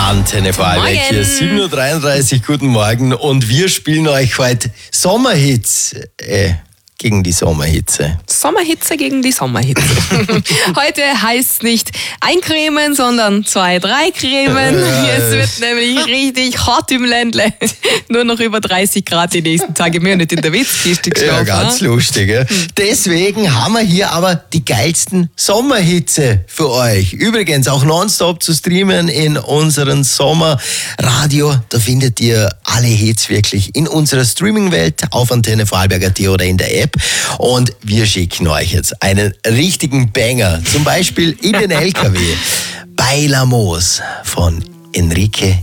Antenne Vorarlberg hier, 7.33 Uhr, guten Morgen. Und wir spielen euch heute Sommerhits gegen die Sommerhitze. Sommerhitze gegen die Sommerhitze. Heute heißt es nicht eincremen, sondern 2, 3 cremen. Es wird nämlich richtig hart im Ländle. Nur noch über 30 Grad die nächsten Tage. Wir haben nicht in der Witzkiste geschlafen. Ja, ganz lustig. Ja. Deswegen haben wir hier aber die geilsten Sommerhitze für euch. Übrigens auch nonstop zu streamen in unserem Sommerradio. Da findet ihr alle Hits wirklich in unserer Streaming-Welt auf Antenne Vorarlberg.at oder in der App. Und wir schicken euch jetzt einen richtigen Banger, zum Beispiel in den LKW. Bailamos von Enrique